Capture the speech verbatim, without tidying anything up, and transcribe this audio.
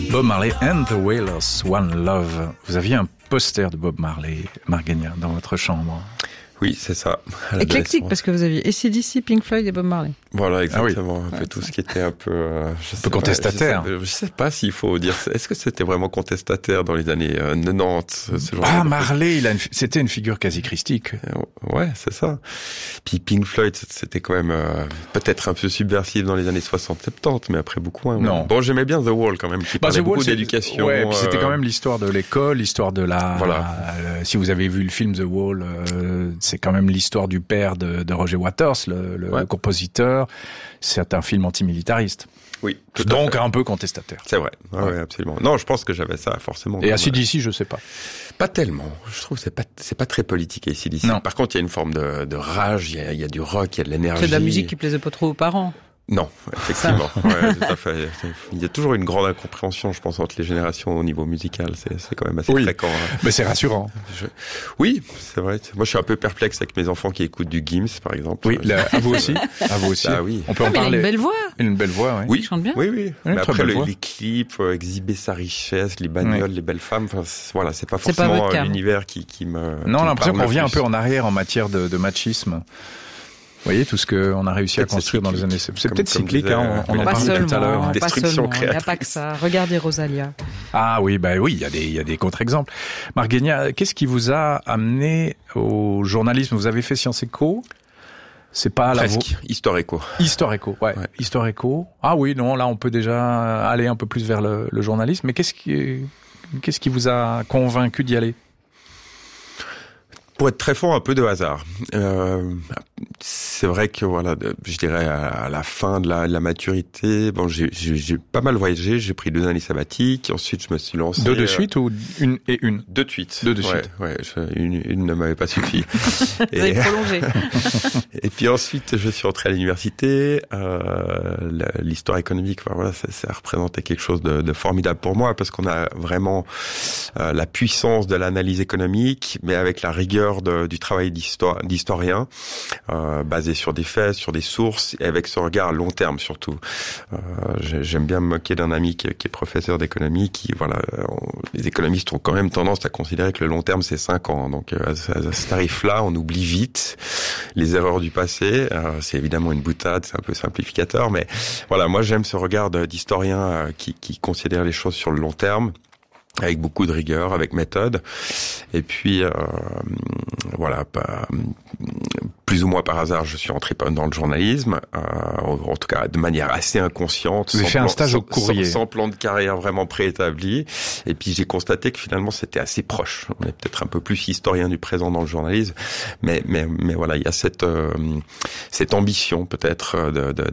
Bob Marley and the Wailers, One Love. Vous aviez un poster de Bob Marley, Marguerite, dans votre chambre. Oui, c'est ça. Éclectique, parce que vous aviez A C D C, Pink Floyd et Bob Marley. Voilà, exactement. Ah oui. Un peu ouais, tout ce qui était un peu... Euh, je un peu contestataire. Pas, je, sais, je sais pas s'il faut dire... Est-ce que c'était vraiment contestataire dans les années euh, quatre-vingt-dix ce genre Ah, de... Marley, il a une, c'était une figure quasi christique. Euh, ouais, c'est ça. Puis Pink Floyd, c'était quand même euh, peut-être un peu subversif dans les années soixante soixante-dix, mais après beaucoup... Hein, non. Ouais. Bon, j'aimais bien The Wall quand même, qui bah, parlait The beaucoup Wall, d'éducation. Ouais, puis euh... c'était quand même l'histoire de l'école, l'histoire de la... Voilà. Euh, si vous avez vu le film The Wall, euh, c'est quand même l'histoire du père de, de Roger Waters, le, le, ouais. le compositeur. C'est un film antimilitariste. Oui. Donc un peu contestataire. C'est vrai. Ouais, ouais. Ouais, absolument. Non, je pense que j'avais ça forcément. Et A C D C, je sais pas. Pas tellement. Je trouve que c'est pas c'est pas très politique A C D C. Non. Par contre, il y a une forme de, de rage. Il y a, il y a du rock, il y a de l'énergie. C'est de la musique qui plaisait pas trop aux parents. Non, effectivement. ouais, tout à fait. Il y a toujours une grande incompréhension, je pense, entre les générations au niveau musical. C'est, c'est quand même assez oui. fréquent. Hein. Mais c'est rassurant. Je... Oui, c'est vrai. Moi, je suis un peu perplexe avec mes enfants qui écoutent du Gims, par exemple. Oui, là, à vous aussi. À vous aussi. Ah oui. On peut ah, en mais parler. Il a une belle voix. Il a une belle voix, oui. Oui, il chante bien. Oui, oui. Mais après, le, voix. les clips, euh, exhiber sa richesse, les bagnoles, oui. les belles femmes. Enfin, voilà, c'est pas forcément c'est pas l'univers qui, qui me. Non, qui l'impression me qu'on revient plus. un peu en arrière en matière de, de machisme. Vous voyez, tout ce qu'on a réussi peut-être à construire dans les années... C'est comme, peut-être cyclique, disait, hein, on, on en pas parlait seulement, tout à l'heure. Pas seulement, il n'y a pas que ça. Regardez Rosalia. Ah oui, bah oui, il y a des, il y a des contre-exemples. Marguerite, qu'est-ce qui vous a amené au journalisme? Vous avez fait Sciences Éco? C'est pas la Presque. Vo... Histoire Éco. Histoire Éco, ouais. ouais. Histoire Éco. Ah oui, non, là on peut déjà aller un peu plus vers le, le journalisme. Mais qu'est-ce qui, qu'est-ce qui vous a convaincu d'y aller? Pour être très fort, un peu de hasard. Euh, c'est vrai que voilà, je dirais à la fin de la, de la maturité, bon, j'ai, j'ai, j'ai pas mal voyagé, j'ai pris deux années sabbatiques, ensuite je me suis lancé. Deux de suite euh, ou une et une? Deux de suite. Deux de ouais, suite. Ouais, je, une, une ne m'avait pas suffi. Vous avez prolongé. Et puis ensuite, je suis entré à l'université. Euh, l'histoire économique, enfin, voilà, ça, ça représentait quelque chose de, de formidable pour moi parce qu'on a vraiment euh, la puissance de l'analyse économique, mais avec la rigueur De, du travail d'histoire, d'historien, euh, basé sur des faits, sur des sources, et avec ce regard à long terme surtout. Euh, j'aime bien me moquer d'un ami qui, qui est professeur d'économie, qui, voilà, on, les économistes ont quand même tendance à considérer que le long terme c'est cinq ans. Donc à, à ce tarif-là, on oublie vite les erreurs du passé. Euh, c'est évidemment une boutade, c'est un peu simplificateur, mais voilà, moi j'aime ce regard d'historien euh, qui, qui considère les choses sur le long terme, avec beaucoup de rigueur, avec méthode. Et puis, euh, voilà, pas, plus ou moins par hasard, je suis entré dans le journalisme, euh, en tout cas de manière assez inconsciente. Vous avez fait plan, un stage sans, au Courrier. Sans, sans plan de carrière vraiment préétabli. Et puis j'ai constaté que finalement c'était assez proche. On est peut-être un peu plus historien du présent dans le journalisme, mais mais mais voilà, il y a cette euh, cette ambition peut-être de, de,